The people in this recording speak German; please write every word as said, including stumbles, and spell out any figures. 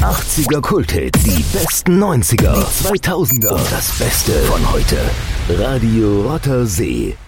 achtziger Kulthits, die besten neunziger, die zweitausender und das Beste von heute. Radio Rotter See.